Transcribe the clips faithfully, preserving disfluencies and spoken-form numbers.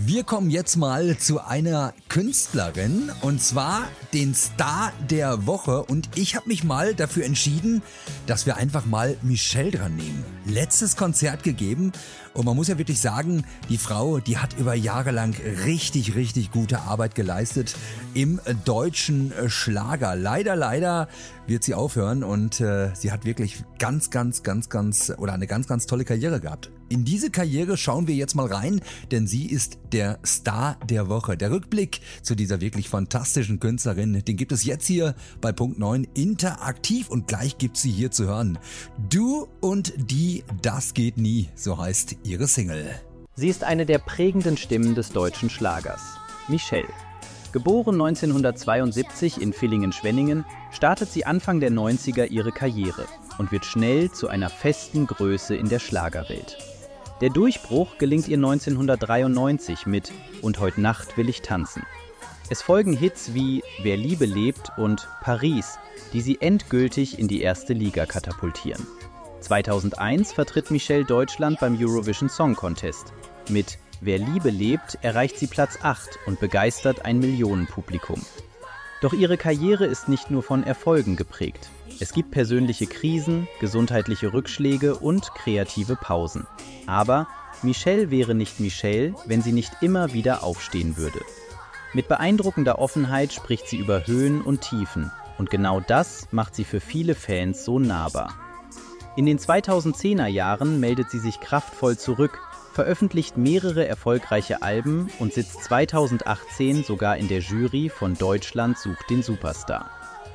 Wir kommen jetzt mal zu einer Künstlerin und zwar den Star der Woche und ich habe mich mal dafür entschieden, dass wir einfach mal Michelle dran nehmen. Letztes Konzert gegeben und man muss ja wirklich sagen, die Frau, die hat über Jahre lang richtig, richtig gute Arbeit geleistet im deutschen Schlager. Leider, leider wird sie aufhören und äh, sie hat wirklich ganz, ganz, ganz, ganz oder eine ganz, ganz tolle Karriere gehabt. In diese Karriere schauen wir jetzt mal rein, denn sie ist der Star der Woche. Der Rückblick zu dieser wirklich fantastischen Künstlerin, den gibt es jetzt hier bei Punkt neun interaktiv und gleich gibt's sie hier zu hören. Du und die, das geht nie, so heißt ihre Single. Sie ist eine der prägenden Stimmen des deutschen Schlagers. Michelle. Geboren neunzehnhundertzweiundsiebzig in Villingen-Schwenningen, startet sie Anfang der neunziger ihre Karriere und wird schnell zu einer festen Größe in der Schlagerwelt. Der Durchbruch gelingt ihr neunzehnhundertdreiundneunzig mit »Und heut Nacht will ich tanzen«. Es folgen Hits wie »Wer Liebe lebt« und »Paris«, die sie endgültig in die erste Liga katapultieren. zweitausendeins vertritt Michelle Deutschland beim Eurovision Song Contest. Mit »Wer Liebe lebt« erreicht sie Platz acht und begeistert ein Millionenpublikum. Doch ihre Karriere ist nicht nur von Erfolgen geprägt. Es gibt persönliche Krisen, gesundheitliche Rückschläge und kreative Pausen. Aber Michelle wäre nicht Michelle, wenn sie nicht immer wieder aufstehen würde. Mit beeindruckender Offenheit spricht sie über Höhen und Tiefen. Und genau das macht sie für viele Fans so nahbar. In den zweitausendzehner Jahren meldet sie sich kraftvoll zurück, veröffentlicht mehrere erfolgreiche Alben und sitzt zweitausendachtzehn sogar in der Jury von Deutschland sucht den Superstar.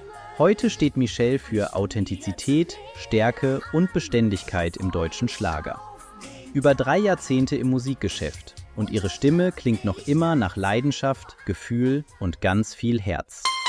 Heute steht Michelle für Authentizität, Stärke und Beständigkeit im deutschen Schlager. Über drei Jahrzehnte im Musikgeschäft und ihre Stimme klingt noch immer nach Leidenschaft, Gefühl und ganz viel Herz.